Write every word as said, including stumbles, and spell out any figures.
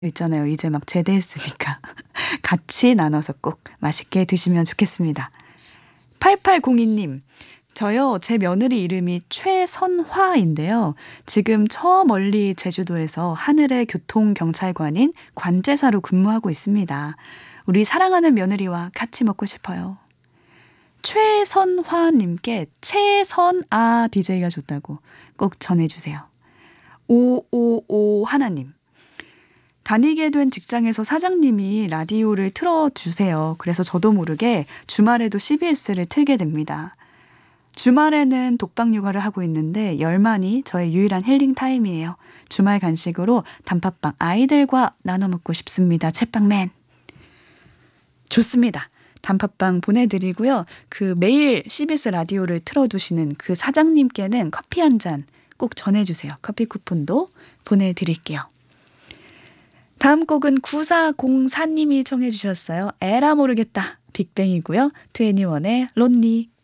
있잖아요. 이제 막 제대했으니까 같이 나눠서 꼭 맛있게 드시면 좋겠습니다. 팔팔공이 님. 저요. 제 며느리 이름이 최선화인데요. 지금 저 멀리 제주도에서 하늘의 교통경찰관인 관제사로 근무하고 있습니다. 우리 사랑하는 며느리와 같이 먹고 싶어요. 최선화님께 최선아 디제이가 좋다고 꼭 전해주세요. 오오오 하나님. 다니게 된 직장에서 사장님이 라디오를 틀어주세요. 그래서 저도 모르게 주말에도 씨비에스를 틀게 됩니다. 주말에는 독박 육아를 하고 있는데 열만이 저의 유일한 힐링 타임이에요. 주말 간식으로 단팥빵 아이들과 나눠 먹고 싶습니다. 채빵맨. 좋습니다. 단팥빵 보내드리고요. 그 매일 씨비에스 라디오를 틀어두시는 그 사장님께는 커피 한 잔 꼭 전해주세요. 커피 쿠폰도 보내드릴게요. 다음 곡은 구사공사 님이 청해 주셨어요. 에라 모르겠다. 빅뱅이고요. 트웬티원의 론리.